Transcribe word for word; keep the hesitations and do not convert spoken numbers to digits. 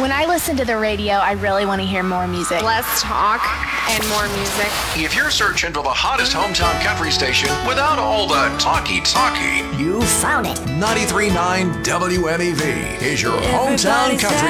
When I listen to the radio, I really want to hear more music. Less talk and more music. If you're searching for the hottest hometown country station without all the talky-talky, you found it. ninety-three point nine W M E V is your hometown country